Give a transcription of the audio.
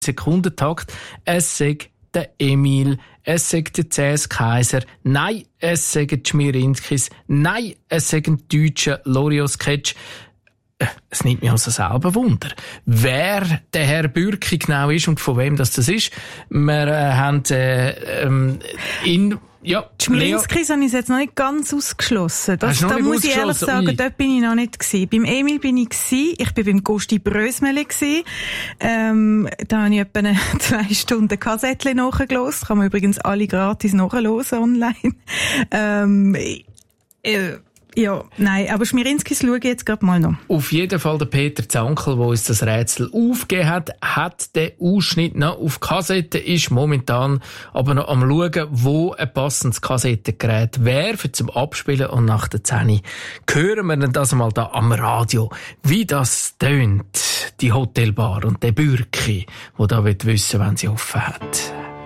Sekundentakt. Es sagt der Emil, es sagt der CS Kaiser, nein, es sagen die Schmierinskis, nein, es sagen die Deutschen, Loriot-Sketch. Es nimmt mich also selber Wunder, wer der Herr Bürki genau ist und von wem das ist. Wir haben ja, die Schmierinskis habe ich jetzt noch nicht ganz ausgeschlossen. Da muss ich ehrlich sagen, dort bin ich noch nicht gewesen. Beim Emil bin ich gewesen. Ich bin beim Gusti Brösmeli gewesen. Da habe ich etwa 2 Stunden Kassettchen nachgelassen. Kann man übrigens alle gratis nachhören online. Ja, nein, aber Schmierinskis schaue ich jetzt gerade mal noch. Auf jeden Fall der Peter Zankel, der uns das Rätsel aufgegeben hat den Ausschnitt noch auf Kassette, ist momentan aber noch am schauen, wo ein passendes Kassettengerät wäre für zum Abspielen, und nach der 10 hören wir dann das mal da am Radio, wie das tönt, die Hotelbar und der Bürki, der da wissen will, wenn sie offen hat.